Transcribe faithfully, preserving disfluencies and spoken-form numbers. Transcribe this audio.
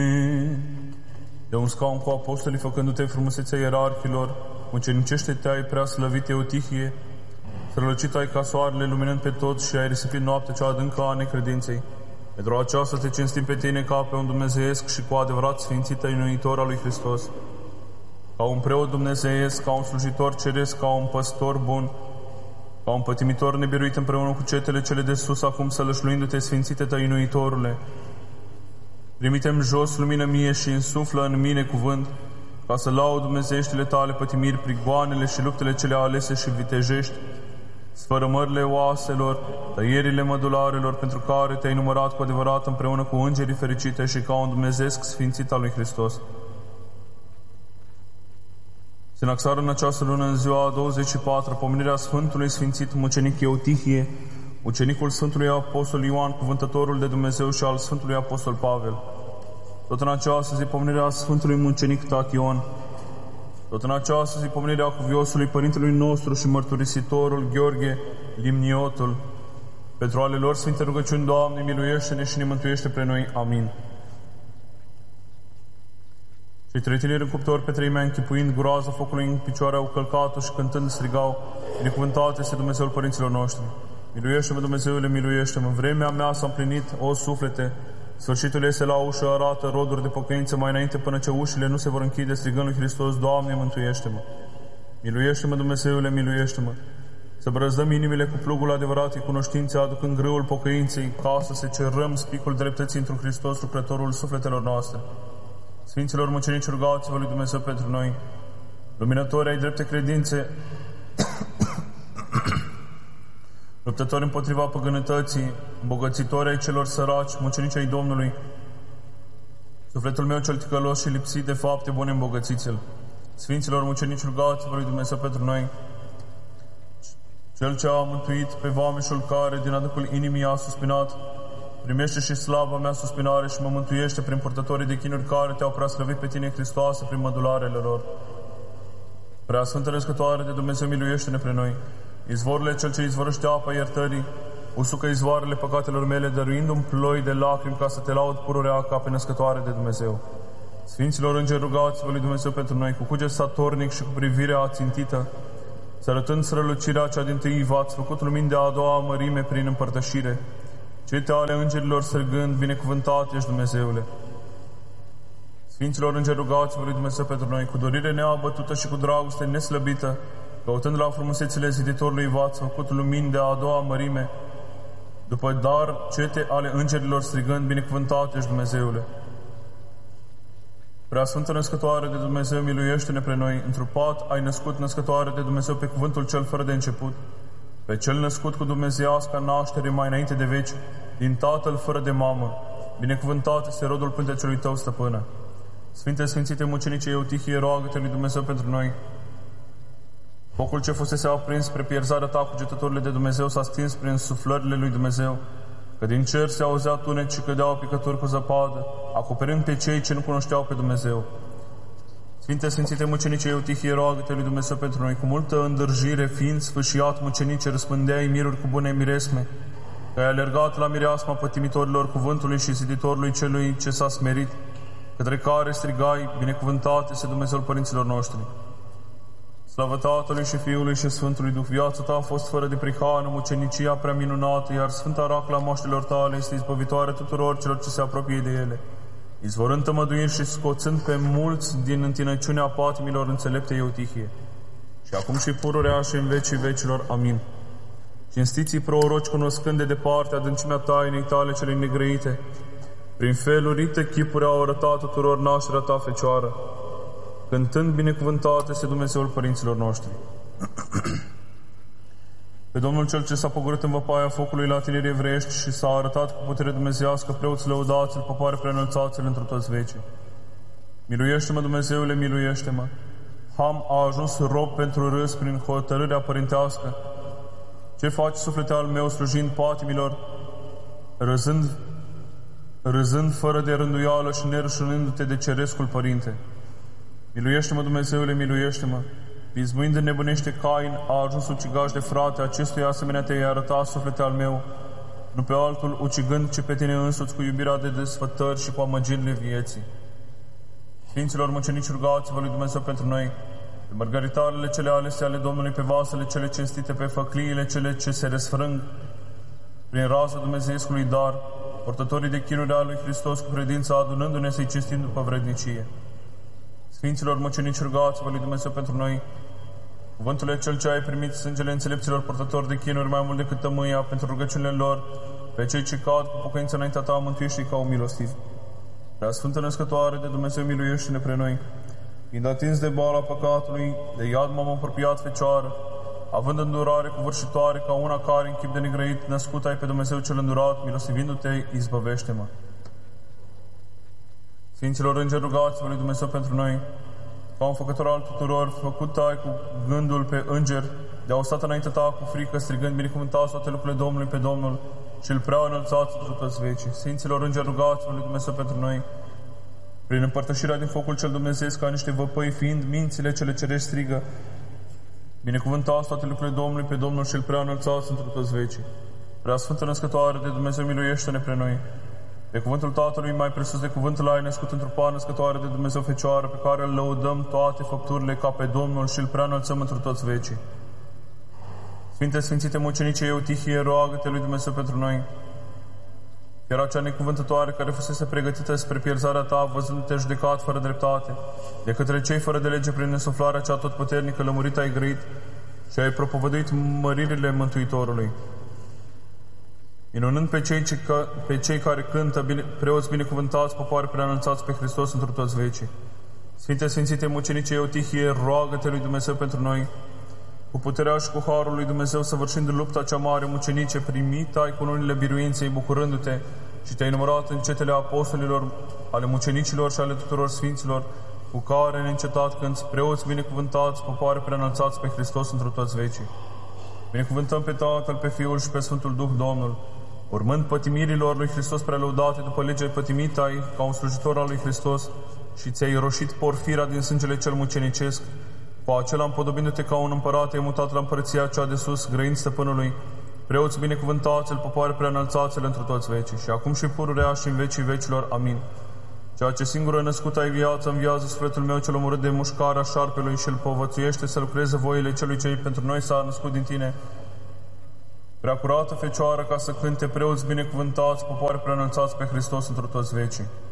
De un scaun cu apostolii, făcându-te frumusețea ierarhilor, mucenicește-te ai prea slăvit Eutihie, strălucit ai ca soarele, luminând pe toți și ai risipit noaptea cea adâncă a necredinței. Pentru aceasta te cinstim pe tine ca pe un dumnezeiesc și cu adevărat sfințit inuitor al lui Hristos. Ca un preot dumnezeiesc, ca un slujitor ceresc, ca un păstor bun, ca un pătimitor nebiruit împreună cu cetele cele de sus, acum sălășluindu-te, sfințite tăinuitorule. Trimite-mi jos lumină mie și însuflă în mine cuvânt, ca să laud dumnezeieștile tale pătimiri, prigoanele și luptele cele alese și vitejești, sfărămările oaselor, tăierile mădularelor, pentru care te-ai numărat cu adevărat împreună cu îngerii fericite și ca un dumnezeesc sfințit al lui Hristos. Sinaxară în această lună, în ziua a douăzeci și patru, pomenirea Sfântului Sfințit Mucenic Eutihie, ucenicul Sfântului Apostol Ioan, cuvântătorul de Dumnezeu și al Sfântului Apostol Pavel. Tot în această zi, pomenirea Sfântului Mucenic Tachion. Tot în această zi, pomenirea cuviosului Părintelui nostru și mărturisitorul Gheorghe Limniotul. Pentru ale lor sfinte rugăciuni, Doamne, miluiește-ne și ne mântuiește pre noi. Amin. Cei trei tineri încuptori pe treimea, închipuind groaza focului în picioare, au călcat-o și cântând strigau: Binecuvântat este Dumnezeul părinților noștri. Miluiește-mă, Dumnezeule, miluiește-mă. Vremea mea s-a împlinit, o suflete. Sfârșitul este la ușă, arată roduri de pocăință mai înainte, până ce ușile nu se vor închide, strigând lui Hristos: Doamne, mântuiește-mă. Miluiește-mă, Dumnezeule, miluiește-mă. Să brăzdăm inimile cu plugul adevăratei cunoștințe, aducând grâul pocăinței, ca să se cerrăm spicul dreptății într-un Hristos, lucrătorul sufletelor noastre. Sfinților mucenici, rugați-vă lui Dumnezeu pentru noi. Luminători ai drepte credințe, luptători împotriva păgânătății, îmbogățitori ai celor săraci, mucenici ai Domnului. Sufletul meu cel ticălos și lipsit de fapte bune, îmbogățiți-l. Sfinților mucenici, rugați-vă lui Dumnezeu pentru noi. Cel ce a mântuit pe vameșul care din adâncul inimii a suspinat, primește și slava mea suspinare și mă mântuiește prin purtătorii de chinuri care te-au preaslăvit pe tine, Hristoase, prin mădularele lor. Preasfântă Născătoare de Dumnezeu, miluiește-ne pre noi. Izvorurile cel ce izvorăște apa iertării, usucă izvoarele păcatelor mele, dăruindu-mi ploi de lacrimi ca să te laud pururea ca pe Născătoare de Dumnezeu. Sfinților îngeri, rugați-vă lui Dumnezeu pentru noi, cu cuget satornic și cu privirea ațintită, să arătând strălucirea cea dintâi, v-ați făcut lumini de a doua mărime prin împărtășire. Cete ale îngerilor strigând, binecuvântat ești, Dumnezeule. Sfinților îngeri, rugați-vă lui Dumnezeu pentru noi, cu dorire neabătută și cu dragoste neslăbită, căutând la frumusețile ziditorului, v-ați făcut lumini de a doua mărime. După dar, cete ale îngerilor strigând, binecuvântat ești, Dumnezeule. Preasfântă Născătoare de Dumnezeu, miluiește-ne pre noi. Întrupat ai născut, Născătoare de Dumnezeu, pe cuvântul cel fără de început, pe cel născut cu dumnezeiasca naștere mai înainte de veci, din Tatăl fără de mamă. Binecuvântat este rodul pântecelui tău, stăpână. Sfinte, sfințite mucenice Eutihie, roagă-te lui Dumnezeu pentru noi. Focul ce fusese aprins spre pierzarea ta, cugetătorile de Dumnezeu, s-a stins prin suflările lui Dumnezeu, că din cer se auzea tunet și cădeau picături cu zăpadă, acoperind pe cei ce nu cunoșteau pe Dumnezeu. Sfinte, sfințite mucenice Eutihie, roagă-te lui Dumnezeu pentru noi. Cu multă îndârjire, fiind sfâșiat mucenice, răspândeai miruri cu bune miresme, că ai alergat la mireasma pătimitorilor cuvântului și ziditorului celui ce s-a smerit, către care strigai, binecuvântat este Dumnezeul părinților noștri. Slavă Tatălui și Fiului și Sfântului Duh, viața ta a fost fără de prihană, mucenicia prea minunată, iar Sfânta racla moaștelor tale este izbăvitoare tuturor celor ce se apropie de ele, izvorând tămăduiri și scoțând pe mulți din întinăciunea patimilor înțelepte Eutihie. Și acum și pururea și în vecii vecilor. Amin. Cinstiții proroci, cunoscând de departe adâncimea tainei tale cele negrăite, prin felurite chipuri au arătat tuturor nașterea ta Fecioară, cântând, binecuvântat este Dumnezeul părinților noștri. Pe Domnul cel ce s-a pogorât în văpaia focului la tineri evreiești și s-a arătat cu putere dumnezeiască, preoți lăudați-l, popoare preînălțați-l într toți vecii. Miluiește-mă, Dumnezeule, miluiește-mă! Ham a ajuns rob pentru râs prin hotărârea părintească. Ce faci, suflete al meu, slujind patimilor, râzând, râzând fără de rânduială și nerușinându-te de cerescul Părinte? Miluiește-mă, Dumnezeule, miluiește-mă! Pismuind în nebunește Cain, a ajuns ucigaș de frate, acestuia asemenea te-ai arătat, suflete al meu, nu pe altul ucigând, ci pe tine însuți cu iubirea de desfătări și cu amăgirile vieții. Sfinților mucenici, rugați-vă lui Dumnezeu pentru noi, pe mărgăritarele cele alese ale Domnului, pe vasele cele cinstite, pe făcliile cele ce se răsfrâng prin raza dumnezeiescului dar, portătorii de chinuri ale lui Hristos cu credință, adunându-ne să-i cinstim după vrednicie. Sfinților mucenici, rugați-vă lui Dumnezeu pentru noi, cuvântul cel ce ai primit, sângele înțelepților purtători de chinuri, mai mult decât tămâia, pentru rugăciunile lor, pe cei ce cad cu pocăință înaintea ta, mântuiește-i ca un milostiv. Prea Sfântă Născătoare de Dumnezeu, miluiește-ne pre noi, fiind atins de boala păcatului, de iad m-am apropiat Fecioară, având îndurare covârșitoare ca una care, în chip de negrăit, născut ai pe Dumnezeu cel îndurat, milostivindu-te, izbăvește-mă. Sfinților îngeri, rugați-vă lui Dumnezeu pentru noi, ca un făcător al tuturor, făcut ai cu gândul pe înger, de a stat înainte ta cu frică, strigând, binecuvântați toate lucrurile Domnului pe Domnul și îl prea înălțați pentru toți vecii. Sfinților îngeri, rugați-vă lui Dumnezeu pentru noi, prin împărtășirea din focul cel dumnezeiesc, ca niște văpăi, fiind mințile cele cerești, strigă, binecuvântați toate lucrurile Domnului pe Domnul și îl prea înălțați pentru toți vecii. Prea Sfântă Născătoare de Dumnezeu, miluiește-ne pre noi. De cuvântul Tatălui, mai presus de cuvântul ai născut într-o pa Născătoare de Dumnezeu Fecioară, pe care îl lăudăm toate făpturile ca pe Domnul și îl prea înălțăm într toți vecii. Sfinte, Sfințite Mucenice Eutihie, roagă-te lui Dumnezeu pentru noi. Era cea necuvântătoare care fusese pregătită spre pierzarea ta, văzându-te judecat fără dreptate, de către cei fără de lege prin nesuflarea cea totputernică, lămurit ai grăit și ai propovăduit măririle Mântuitorului. Minunând pe cei, ce că, pe cei care cântă, bine, preoți binecuvântați, popoare preanălțați pe Hristos într toți vecii. Sfinte, Sfințite Mucenice Eutihie, roagă-te lui Dumnezeu pentru noi, cu puterea și cu harul lui Dumnezeu, săvârșind în lupta cea mare, mucenice, primit ai cununile biruinței, bucurându-te, și te-ai numărat în cetele apostolilor, ale mucenicilor și ale tuturor sfinților, cu care neîncetat cânți, preoți binecuvântați, popoare preanălțați pe Hristos într toți vecii. Binecuvântăm pe Tatăl, pe Fiul și pe Sfântul Duh, Domnul, urmând pătimirilor lui Hristos prelăudate după legea pătimit ai, ca un slujitor al lui Hristos, și ți-ai roșit porfira din sângele cel mucenicesc, cu acela împodobindu-te ca un împărat, ai mutat la împărăția cea de sus, grăind stăpânului, preoți binecuvântați-l, popoare preanălțați-l întru toți vecii, și acum și pururea și în vecii vecilor. Amin. Ceea ce singură născut ai viață, înviază sufletul meu cel omorât de mușcarea șarpelui și îl povățuiește să lucreze voile celui ce pentru noi s-a născut din tine. Prea curată Fecioară, ca să cânte, preoți binecuvântați, popoare preanălțați pe Hristos întru toți vecii.